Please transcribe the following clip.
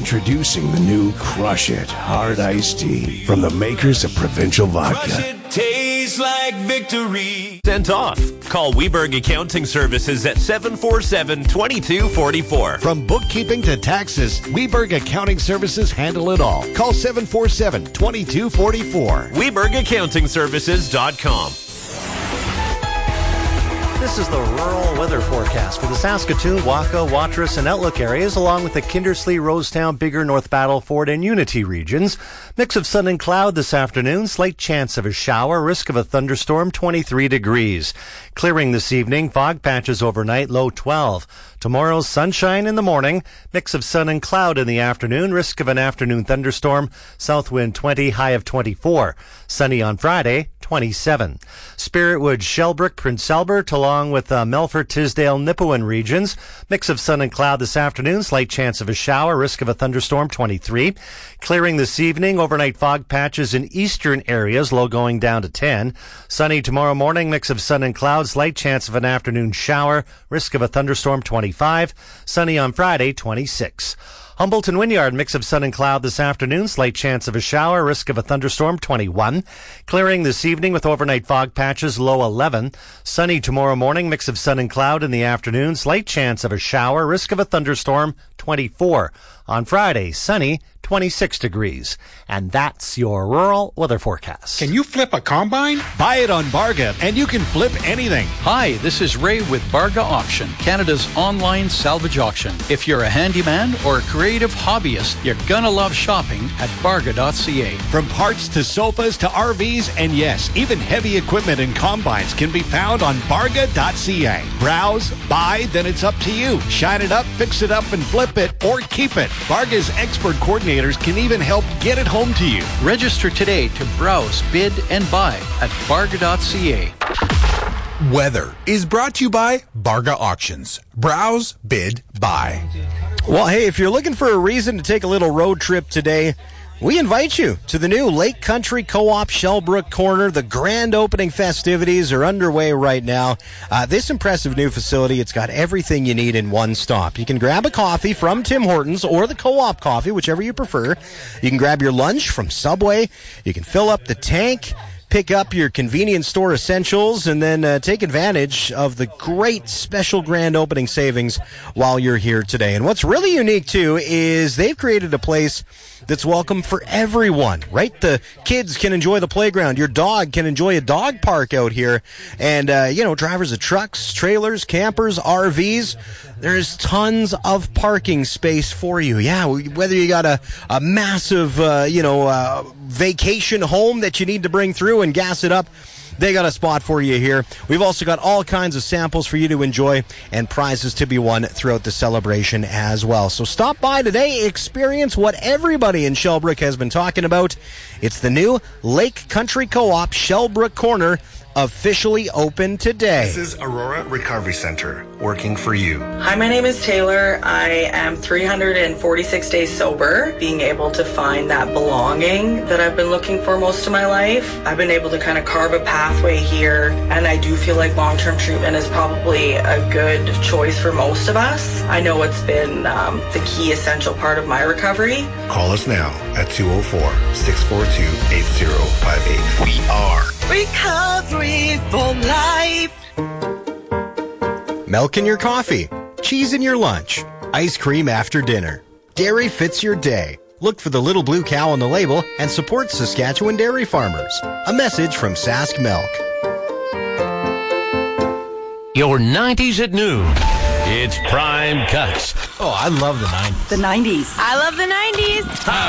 Introducing the new Crush It Hard Iced Tea from the makers of Provincial Vodka. Crush it, tastes like victory. Sent off. Call Weberg Accounting Services at 747-2244. From bookkeeping to taxes, Weberg Accounting Services handle it all. Call 747-2244. WebergAccountingServices.com. This is the rural weather forecast for the Saskatoon, Waka, Watrous, and Outlook areas, along with the Kindersley, Rosetown, Bigger, North Battleford, and Unity regions. Mix of sun and cloud this afternoon. Slight chance of a shower. Risk of a thunderstorm, 23 degrees. Clearing this evening. Fog patches overnight, low 12. Tomorrow, sunshine in the morning. Mix of sun and cloud in the afternoon. Risk of an afternoon thunderstorm. South wind 20, high of 24. Sunny on Friday, 27. Spiritwood, Shellbrook, Prince Albert, along with Melfort, Tisdale, Nipawin regions. Mix of sun and cloud this afternoon. Slight chance of a shower. Risk of a thunderstorm, 23. Clearing this evening. Overnight fog patches in eastern areas. Low going down to 10. Sunny tomorrow morning. Mix of sun and cloud. Slight chance of an afternoon shower. Risk of a thunderstorm, 25. Sunny on Friday, 26. Humboldt and Wynyard, mix of sun and cloud this afternoon. Slight chance of a shower. Risk of a thunderstorm, 21. Clearing this evening with overnight fog patches, low 11. Sunny tomorrow morning, mix of sun and cloud in the afternoon. Slight chance of a shower. Risk of a thunderstorm, 24. On Friday, sunny, 26 degrees. And that's your rural weather forecast. Can you flip a combine? Buy it on Barga, and you can flip anything. Hi, this is Ray with Barga Auction, Canada's online salvage auction. If you're a handyman or a creative hobbyist, you're gonna love shopping at Barga.ca. From parts to sofas to RVs, and yes, even heavy equipment and combines can be found on Barga.ca. Browse, buy, then it's up to you. Shine it up, fix it up, and flip it, or keep it. Barga's expert coordinators can even help get it home to you. Register today to browse, bid, and buy at Barga.ca. Weather is brought to you by Barga Auctions. Browse, bid, buy. Well, hey, if you're looking for a reason to take a little road trip today, we invite you to the new Lake Country Co-op Shellbrook Corner. The grand opening festivities are underway right now. This impressive new facility, it's got everything you need in one stop. You can grab a coffee from Tim Hortons or the Co-op coffee, whichever you prefer. You can grab your lunch from Subway. You can fill up the tank, pick up your convenience store essentials, and then take advantage of the great special grand opening savings while you're here today. And what's really unique, too, is they've created a place that's welcome for everyone, right? The kids can enjoy the playground. Your dog can enjoy a dog park out here. And, drivers of trucks, trailers, campers, RVs, there's tons of parking space for you. Yeah, whether you got a massive, vacation home that you need to bring through and gas it up, they got a spot for you here. We've also got all kinds of samples for you to enjoy and prizes to be won throughout the celebration as well. So stop by today, experience what everybody in Shellbrook has been talking about. It's the new Lake Country Co-op Shellbrook Corner, officially open today. This is Aurora Recovery Center, working for you. Hi, my name is Taylor. I am 346 days sober, being able to find that belonging that I've been looking for most of my life. I've been able to kind of carve a pathway here, and I do feel like long-term treatment is probably a good choice for most of us. I know it's been the key essential part of my recovery. Call us now at 204-642-8058. We are Recovery for life. Milk in your coffee, cheese in your lunch, ice cream after dinner. Dairy fits your day. Look for the little blue cow on the label and support Saskatchewan dairy farmers. A message from Sask Milk. Your 90s at noon. It's Prime Cuts. Oh, I love the 90s. The 90s. I love the 90s.